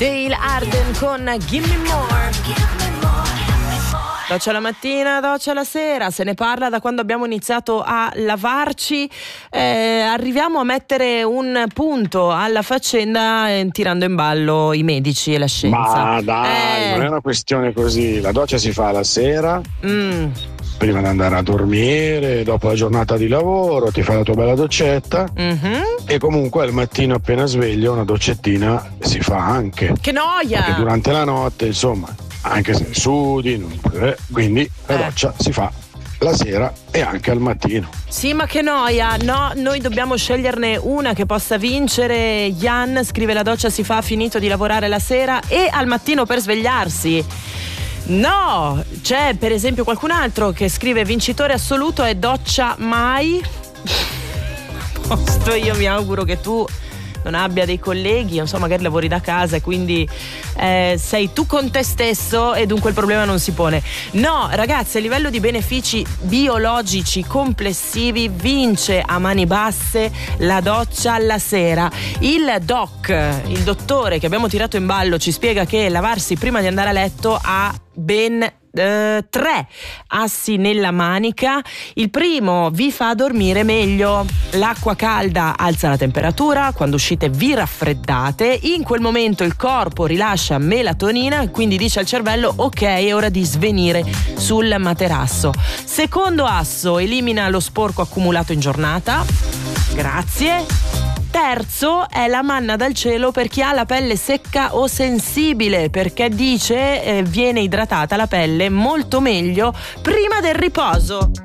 Dale Arden con Gimme More. Doccia la mattina, doccia la sera, se ne parla da quando abbiamo iniziato a lavarci, arriviamo a mettere un punto alla faccenda tirando in ballo i medici e la scienza. Ma dai, non è una questione così, la doccia si fa la sera, prima di andare a dormire, dopo la giornata di lavoro, ti fai la tua bella doccetta e comunque al mattino appena sveglio una doccettina si fa anche. Che noia! Perché durante la notte, insomma, anche se sudi, quindi la doccia si fa la sera e anche al mattino. Sì, ma che noia, no, noi dobbiamo sceglierne una che possa vincere. Jan scrive: la doccia si fa finito di lavorare la sera e al mattino per svegliarsi. No, c'è per esempio qualcun altro che scrive: vincitore assoluto è doccia mai. Posto, io mi auguro che tu non abbia dei colleghi, non so, magari lavori da casa e quindi sei tu con te stesso e dunque il problema non si pone. No, ragazzi, a livello di benefici biologici complessivi vince a mani basse la doccia alla sera. Il dottore che abbiamo tirato in ballo ci spiega che lavarsi prima di andare a letto ha ben 3 assi nella manica. Il primo: vi fa dormire meglio. L'acqua calda alza la temperatura, quando uscite vi raffreddate, in quel momento il corpo rilascia melatonina, quindi dice al cervello: ok, è ora di svenire sul materasso. Secondo asso: elimina lo sporco accumulato in giornata. Grazie. Terzo è la manna dal cielo per chi ha la pelle secca o sensibile, perché dice viene idratata la pelle molto meglio prima del riposo.